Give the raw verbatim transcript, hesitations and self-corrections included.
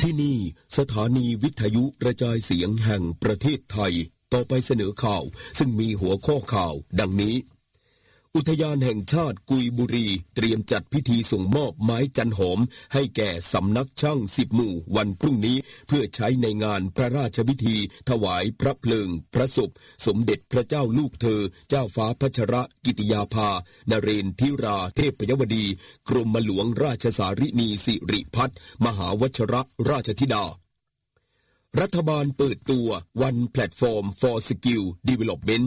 ที่นี่สถานีวิทยุกระจายเสียงแห่งประเทศไทยต่อไปเสนอข่าวซึ่งมีหัวข้อข่าวดังนี้อุทยานแห่งชาติกุยบุรีเตรียมจัดพิธีส่งมอบไม้จันหอมให้แก่สำนักช่างสิบหมู่วันพรุ่งนี้เพื่อใช้ในงานพระราชพิธีถวายพระเพลิงพระศพสมเด็จพระเจ้าลูกเธอเจ้าฟ้าพัชรกิติยาภานเรนทิราเทพยวดีกรมหลวงราชสารินีสิริพัฒน์มหาวชรราชธิดารัฐบาลเปิดตัว One Platform for Skill Development